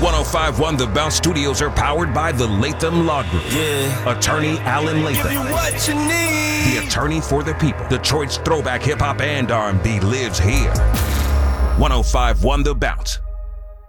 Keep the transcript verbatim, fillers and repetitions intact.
one oh five point one The Bounce Studios are powered by the Latham Law Group. Yeah. Attorney Alan Latham. Give you what you need. The attorney for the people. Detroit's throwback hip-hop and R and B lives here. one oh five point one The Bounce.